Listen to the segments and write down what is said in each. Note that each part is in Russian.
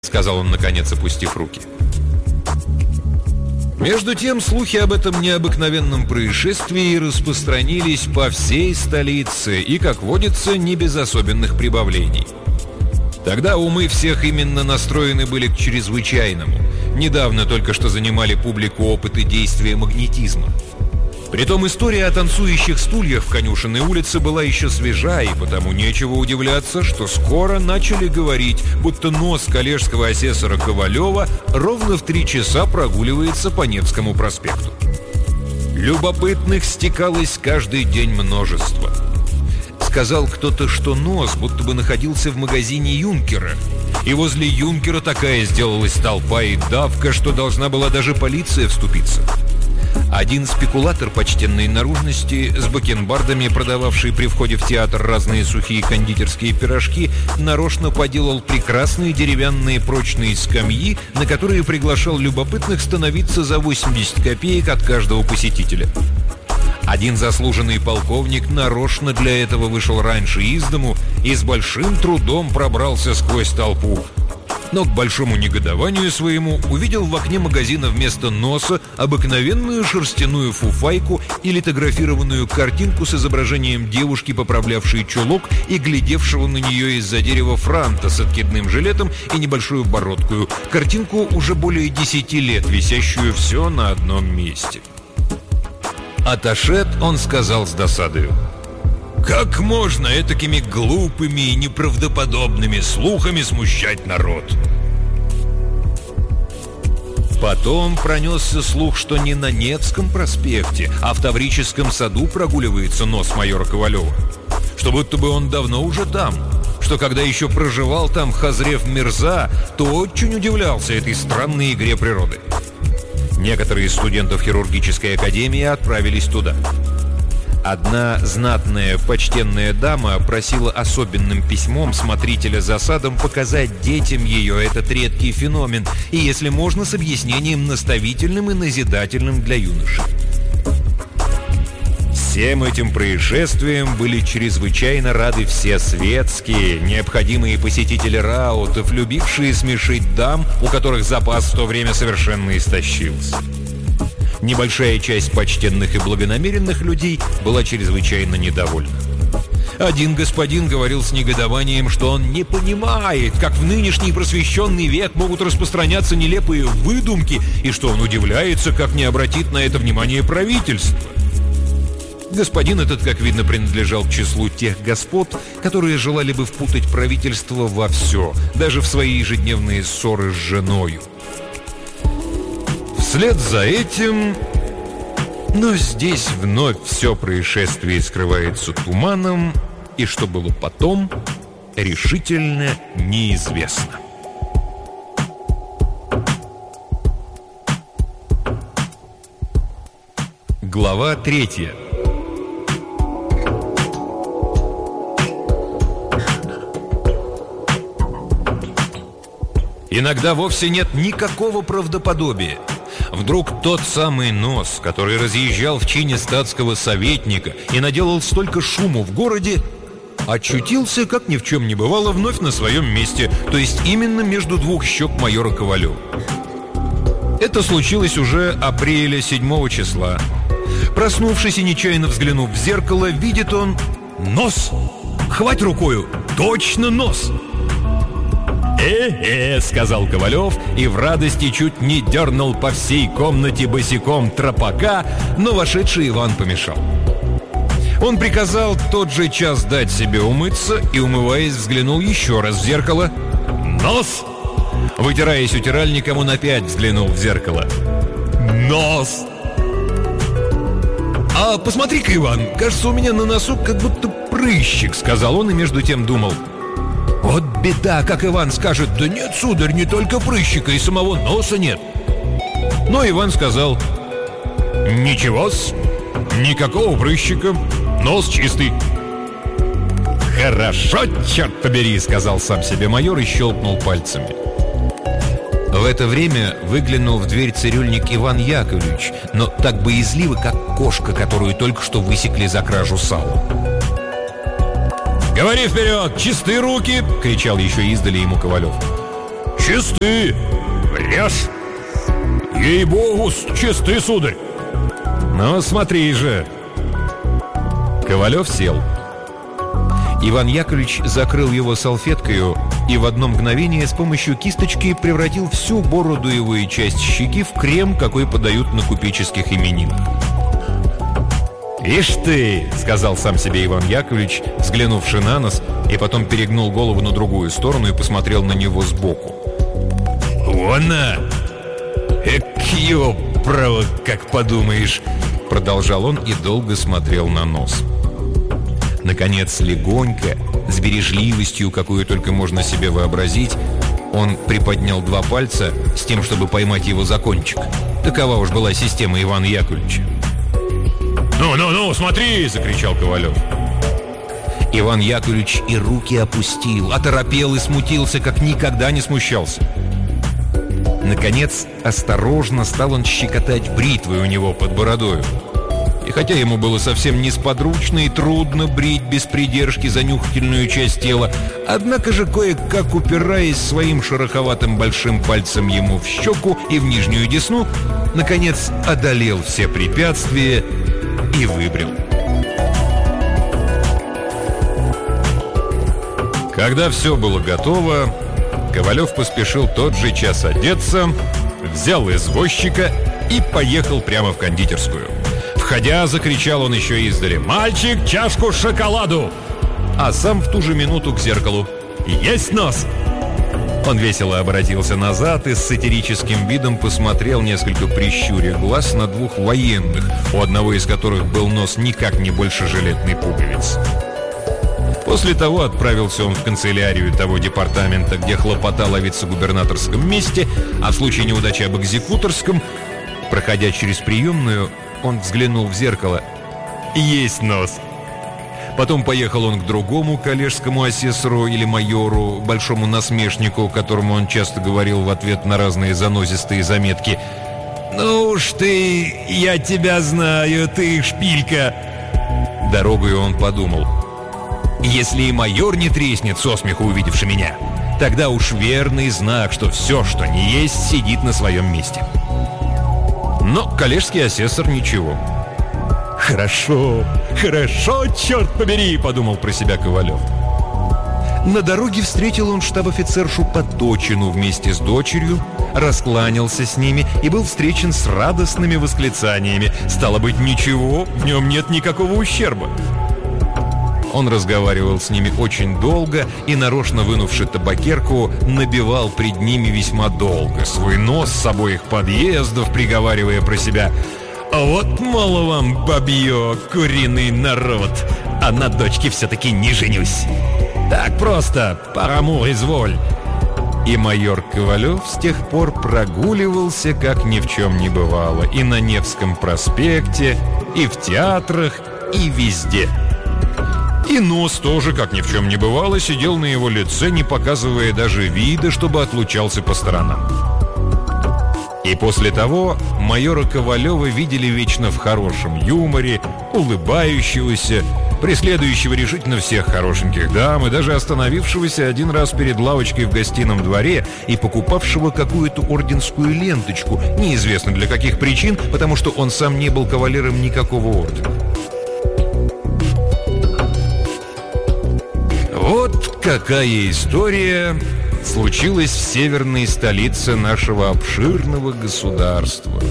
— сказал он, наконец, опустив руки. Между тем, слухи об этом необыкновенном происшествии распространились по всей столице и, как водится, не без особенных прибавлений. Тогда умы всех именно настроены были к чрезвычайному. Недавно только что занимали публику опыты действия магнетизма. Притом история о танцующих стульях в Конюшенной улице была еще свежа, и потому нечего удивляться, что скоро начали говорить, будто нос коллежского асессора Ковалева ровно в 3 часа прогуливается по Невскому проспекту. Любопытных стекалось каждый день множество. Сказал кто-то, что нос будто бы находился в магазине Юнкера, и возле Юнкера такая сделалась толпа и давка, что должна была даже полиция вступиться. Один спекулятор почтенной наружности с бакенбардами, продававший при входе в театр разные сухие кондитерские пирожки, нарочно поделал прекрасные деревянные прочные скамьи, на которые приглашал любопытных становиться за 80 копеек от каждого посетителя. Один заслуженный полковник нарочно для этого вышел раньше из дому и с большим трудом пробрался сквозь толпу. Но к большому негодованию своему увидел в окне магазина вместо носа обыкновенную шерстяную фуфайку и литографированную картинку с изображением девушки, поправлявшей чулок и глядевшего на нее из-за дерева франта с откидным жилетом и небольшую бородкую. Картинку уже более 10 лет, висящую все на одном месте. Аташет он сказал с досадою: «Как можно этакими глупыми и неправдоподобными слухами смущать народ?» Потом пронесся слух, что не на Невском проспекте, а в Таврическом саду прогуливается нос майора Ковалева. Что будто бы он давно уже там. Что когда еще проживал там Хазрев Мирза, то очень удивлялся этой странной игре природы. Некоторые из студентов хирургической академии отправились туда. Одна знатная, почтенная дама просила особенным письмом смотрителя за садом показать детям ее этот редкий феномен, и, если можно, с объяснением наставительным и назидательным для юношей. Всем этим происшествиям были чрезвычайно рады все светские, необходимые посетители раутов, любившие смешить дам, у которых запас в то время совершенно истощился. Небольшая часть почтенных и благонамеренных людей была чрезвычайно недовольна. Один господин говорил с негодованием, что он не понимает, как в нынешний просвещенный век могут распространяться нелепые выдумки, и что он удивляется, как не обратит на это внимание правительство. Господин этот, как видно, принадлежал к числу тех господ, которые желали бы впутать правительство во все, даже в свои ежедневные ссоры с женою. Вслед за этим... Но здесь вновь все происшествие скрывается туманом, и что было потом, решительно неизвестно. Глава 3. Иногда вовсе нет никакого правдоподобия. Вдруг тот самый нос, который разъезжал в чине статского советника и наделал столько шуму в городе, очутился, как ни в чем не бывало, вновь на своем месте, то есть именно между двух щек майора Ковалева. Это случилось уже апреля 7 числа. Проснувшись и нечаянно взглянув в зеркало, видит он нос. Хвать рукою, точно нос. Сказал Ковалев и в радости чуть не дернул по всей комнате босиком тропака, но вошедший Иван помешал. Он приказал тот же час дать себе умыться и, умываясь, взглянул еще раз в зеркало. Нос! Вытираясь утиральником, он опять взглянул в зеркало. Нос! «А посмотри-ка, Иван, кажется, у меня на носу как будто прыщик», — сказал он и между тем думал. Вот беда, как Иван скажет: да нет, сударь, не только прыщика, и самого носа нет. Но Иван сказал: ничего-с, никакого прыщика, нос чистый. Хорошо, черт побери, сказал сам себе майор и щелкнул пальцами. В это время выглянул в дверь цирюльник Иван Яковлевич, но так боязливо, как кошка, которую только что высекли за кражу сала. «Говори вперед! Чисты руки!» — кричал еще издали ему Ковалев. Чисты! Врешь! Ей-богу, чисты, сударь! Ну, смотри же!» Ковалев сел. Иван Яковлевич закрыл его салфеткою и в одно мгновение с помощью кисточки превратил всю бородуевую часть щеки в крем, какой подают на купеческих именинах. «Ишь ты!» — сказал сам себе Иван Яковлевич, взглянувши на нос, и потом перегнул голову на другую сторону и посмотрел на него сбоку. «Вон она! Эк, ё, право, как подумаешь!» — продолжал он и долго смотрел на нос. Наконец, легонько, с бережливостью, какую только можно себе вообразить, он приподнял два пальца с тем, чтобы поймать его за кончик. Такова уж была система Ивана Яковлевича. «Ну, смотри!» — закричал Ковалев. Иван Яковлевич и руки опустил, оторопел и смутился, как никогда не смущался. Наконец, осторожно стал он щекотать бритвой у него под бородою. И хотя ему было совсем несподручно и трудно брить без придержки занюхательную часть тела, однако же кое-как, упираясь своим шероховатым большим пальцем ему в щеку и в нижнюю десну, наконец одолел все препятствия и выбрил. Когда все было готово, Ковалев поспешил тот же час одеться, взял извозчика и поехал прямо в кондитерскую. Входя, закричал он еще издали: «Мальчик, чашку шоколаду!» А сам в ту же минуту к зеркалу: «Есть нос!» Он весело обратился назад и с сатирическим видом посмотрел, несколько прищуря глаз, на двух военных, у одного из которых был нос никак не больше жилетной пуговицы. После того отправился он в канцелярию того департамента, где хлопотал о вице-губернаторском месте, а в случае неудачи об экзекуторском. Проходя через приемную, он взглянул в зеркало. Есть нос. Потом поехал он к другому коллежскому асессору или майору, большому насмешнику, которому он часто говорил в ответ на разные занозистые заметки: «Ну уж ты, я тебя знаю, ты шпилька». Дорогою он подумал: если и майор не треснет со смеху, увидевши меня, тогда уж верный знак, что все, что не есть, сидит на своем месте. Но коллежский асессор ничего. «Хорошо, черт побери!» — подумал про себя Ковалев. На дороге встретил он штаб-офицершу Поточину вместе с дочерью, раскланялся с ними и был встречен с радостными восклицаниями. Стало быть, ничего, в нем нет никакого ущерба. Он разговаривал с ними очень долго и, нарочно вынувши табакерку, набивал пред ними весьма долго свой нос с обоих подъездов, приговаривая про себя: «А вот мало вам, бабье, куриный народ, а на дочке все-таки не женюсь. Так просто, парамур изволь». И майор Ковалев с тех пор прогуливался, как ни в чем не бывало, и на Невском проспекте, и в театрах, и везде. И нос тоже, как ни в чем не бывало, сидел на его лице, не показывая даже вида, чтобы отлучался по сторонам. И после того майора Ковалева видели вечно в хорошем юморе, улыбающегося, преследующего решительно всех хорошеньких дам и даже остановившегося один раз перед лавочкой в гостином дворе и покупавшего какую-то орденскую ленточку, неизвестно для каких причин, потому что он сам не был кавалером никакого ордена. Вот какая история случилась в северной столице нашего обширного государства.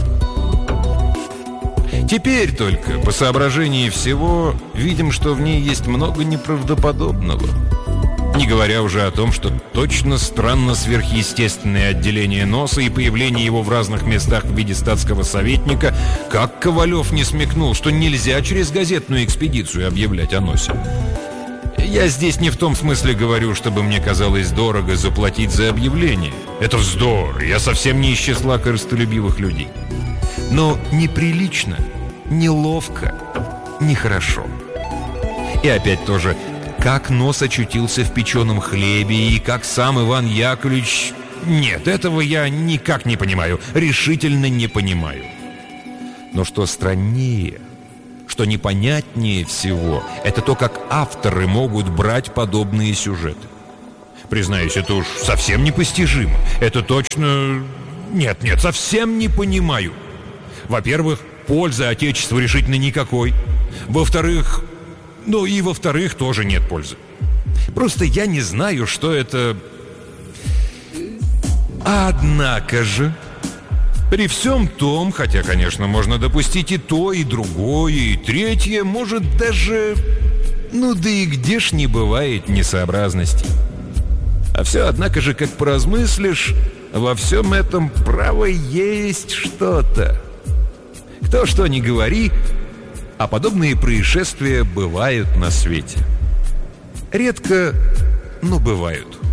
Теперь только, по соображении всего, видим, что в ней есть много неправдоподобного. Не говоря уже о том, что точно странно сверхъестественное отделение носа и появление его в разных местах в виде статского советника, как Ковалев не смекнул, что нельзя через газетную экспедицию объявлять о носе. Я здесь не в том смысле говорю, чтобы мне казалось дорого заплатить за объявление. Это вздор, я совсем не из числа корыстолюбивых людей. Но неприлично, неловко, нехорошо. И опять тоже, как нос очутился в печеном хлебе и как сам Иван Яковлевич... Нет, этого я никак не понимаю, решительно не понимаю. Но что страннее... Что непонятнее всего, это то, как авторы могут брать подобные сюжеты. Признаюсь, это уж совсем непостижимо. Это точно... Нет, совсем не понимаю. Во-первых, пользы Отечеству решительно никакой. Во-вторых... во-вторых, тоже нет пользы. Просто я не знаю, что это... Однако же... При всем том, хотя, конечно, можно допустить и то, и другое, и третье, может даже... да и где ж не бывает несообразностей. А все, однако же, как поразмыслишь, во всем этом, право, есть что-то. Кто что ни говори, а подобные происшествия бывают на свете. Редко, но бывают.